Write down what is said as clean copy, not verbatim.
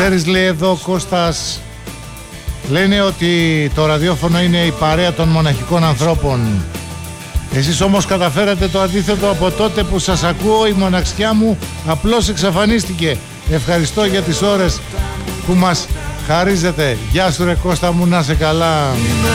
Ξέρεις, λέει εδώ ο Κώστας, λένε ότι το ραδιόφωνο είναι η παρέα των μοναχικών ανθρώπων. Εσείς όμως καταφέρατε το αντίθετο. Από τότε που σας ακούω η μοναξιά μου απλώς εξαφανίστηκε. Ευχαριστώ για τις ώρες που μας χαρίζετε. Γεια σου ρε Κώστα μου, να σε καλά.